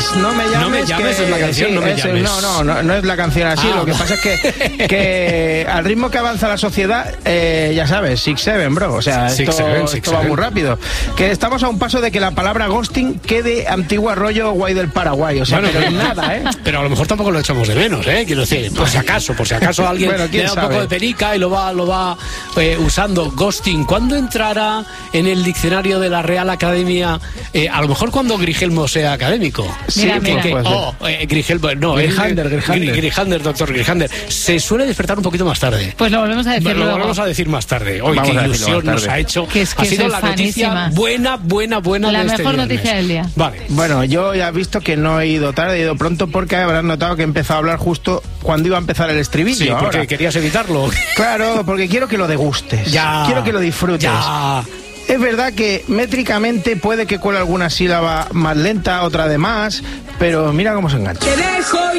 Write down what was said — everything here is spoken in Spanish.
no me llames. No me llames, que, es la canción, sí, no me llames. No es la canción así. Lo que pasa es que al ritmo que avanza la sociedad, ya sabes, 6-7, bro. O sea, esto va muy rápido. Que estamos a un paso de que la palabra ghosting quede antigua rollo guay del Paraguay. O sea, bueno, pero nada, ¿eh? Pero a lo mejor tampoco lo echamos de menos, ¿eh? Quiero decir, por si acaso alguien le da un poco de perica y lo va usando. Ghosting, ¿cuándo entrará en el diccionario de la Real Academia? A lo mejor cuando Grigelmo sea académico. Sí, Grigelmo, no, Grijander, doctor Grijander. Se suele despertar un poquito más tarde. Pues lo volvemos a decir luego. Lo volvemos a decir más tarde. Hoy qué ilusión nos ha hecho. Que ha sido la fanísima. noticia buena la de este mejor viernes. noticia del día. Vale. Bueno, yo ya he visto que no he ido tarde, he ido pronto porque habrás notado que he empezado a hablar justo cuando iba a empezar el estribillo. Sí, porque querías evitarlo. Claro, porque quiero que lo degustes. Ya. Quiero que lo disfrutes. Ya. Es verdad que métricamente puede que cuele alguna sílaba más lenta, otra de más, pero mira cómo se engancha.